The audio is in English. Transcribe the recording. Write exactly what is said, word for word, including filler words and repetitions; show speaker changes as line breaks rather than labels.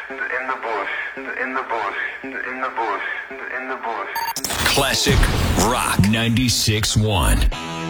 in the bush, in the bush, in the bush, in the bush.
Classic Rock ninety-six point one.